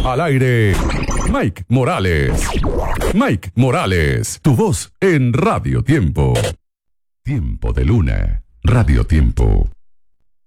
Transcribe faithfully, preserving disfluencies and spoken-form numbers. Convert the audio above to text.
Al aire, Mike Morales. Mike Morales, tu voz en Radio Tiempo. Tiempo de Luna, Radio Tiempo.